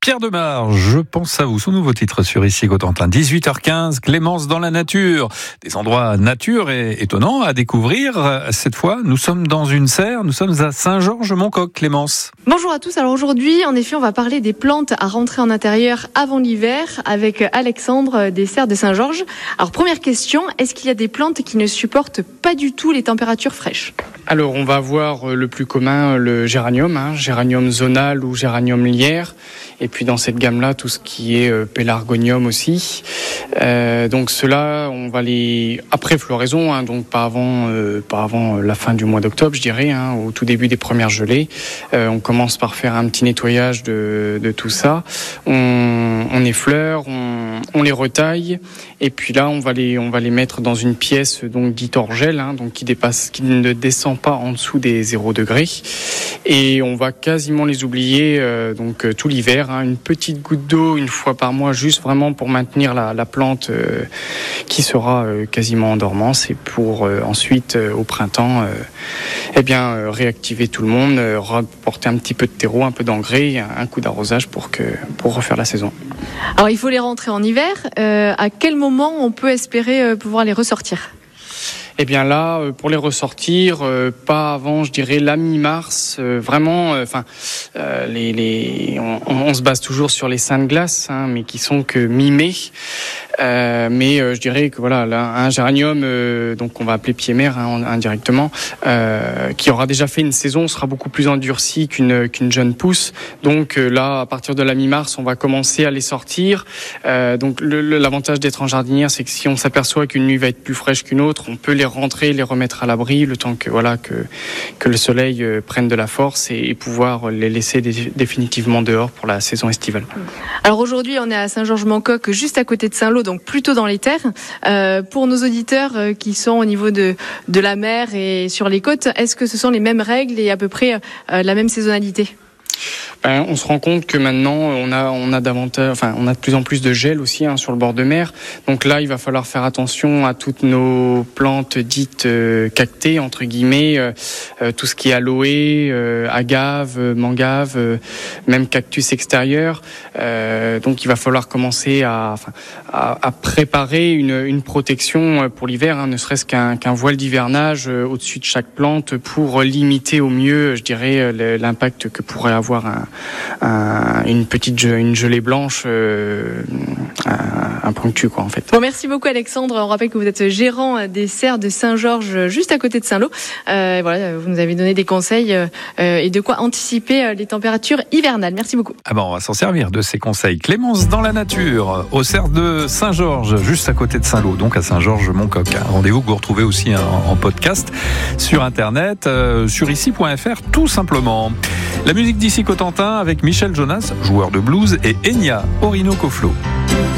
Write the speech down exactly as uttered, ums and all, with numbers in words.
Pierre Demar, je pense à vous. Son nouveau titre sur Ici Cotentin. dix-huit heures quinze, Clémence dans la nature. Des endroits nature et étonnants à découvrir. Cette fois, nous sommes dans une serre. Nous sommes à Saint-Georges-Moncoq, Clémence. Bonjour à tous. Alors aujourd'hui, en effet, on va parler des plantes à rentrer en intérieur avant l'hiver avec Alexandre des serres de Saint-Georges. Alors première question, est-ce qu'il y a des plantes qui ne supportent pas du tout les températures fraîches ? Alors on va voir le plus commun, le géranium, hein, géranium zonal ou géranium lierre, et puis dans cette gamme-là tout ce qui est euh, pélargonium aussi. Euh, donc ceux-là, on va les après floraison, hein, donc pas avant, euh, pas avant la fin du mois d'octobre, je dirais, hein, au tout début des premières gelées. Euh, on commence par faire un petit nettoyage de, de tout ça. On, on effleure, on, on les retaille, et puis là on va les, on va les mettre dans une pièce donc dite hors gel, hein, donc qui dépasse, qui ne descend pas en dessous des zéro degré, et on va quasiment les oublier euh, donc euh, tout l'hiver, hein, une petite goutte d'eau une fois par mois, juste vraiment pour maintenir la, la plante euh, qui sera euh, quasiment en dormance, et pour euh, ensuite euh, au printemps euh, eh bien euh, réactiver tout le monde, euh, rapporter un petit peu de terreau, un peu d'engrais, un coup d'arrosage pour que pour refaire la saison. Alors il faut les rentrer en hiver. Euh, à quel moment on peut espérer euh, pouvoir les ressortir ? Eh bien là, pour les ressortir, euh, pas avant, je dirais la mi-mars. Euh, vraiment, enfin, euh, les, les, on, on se base toujours sur les seins de glace, hein, mais qui sont que mi-mai. Euh, mais euh, je dirais que voilà, là, un géranium, euh, donc on va appeler pied-mère, hein, indirectement, euh, qui aura déjà fait une saison, sera beaucoup plus endurci qu'une qu'une jeune pousse. Donc euh, là, à partir de la mi-mars, on va commencer à les sortir. Euh, donc le, le, l'avantage d'être en jardinière, c'est que si on s'aperçoit qu'une nuit va être plus fraîche qu'une autre, on peut les rentrer, les remettre à l'abri, le temps que voilà que que le soleil euh, prenne de la force, et, et pouvoir les laisser dé- définitivement dehors pour la saison estivale. Alors aujourd'hui, on est à Saint-Georges-Moncoq, juste à côté de Saint-Lô, donc plutôt dans les terres. Euh, pour nos auditeurs euh, qui sont au niveau de de la mer et sur les côtes, est-ce que ce sont les mêmes règles et à peu près euh, la même saisonnalité ? Ben, on se rend compte que maintenant on a on a davantage, enfin on a de plus en plus de gel aussi, hein, sur le bord de mer. Donc là, il va falloir faire attention à toutes nos plantes dites euh, cactées entre guillemets, euh, euh, tout ce qui est aloe, euh, agave, mangave, euh, même cactus extérieur. Euh, donc il va falloir commencer à, enfin, à, à préparer une, une protection pour l'hiver, hein, ne serait-ce qu'un, qu'un voile d'hivernage euh, au-dessus de chaque plante pour limiter au mieux, je dirais, l'impact que pourrait avoir un Un, une petite une gelée blanche euh, un, un ponctu quoi en fait. Bon, merci beaucoup Alexandre. On rappelle que vous êtes gérant des serres de Saint-Georges, juste à côté de Saint-Lô. Euh, voilà, vous nous avez donné des conseils euh, et de quoi anticiper les températures hivernales. Merci beaucoup. Ah ben, on va s'en servir de ces conseils. Clémence dans la nature, aux serres de Saint-Georges, juste à côté de Saint-Lô, donc à Saint-Georges-Moncoq. Un rendez-vous que vous retrouvez aussi en, en podcast sur Internet, euh, sur ici point f r tout simplement. La musique d'Ici Cotentin avec Michel Jonas, joueur de blues, et Enya Orinoco Flow.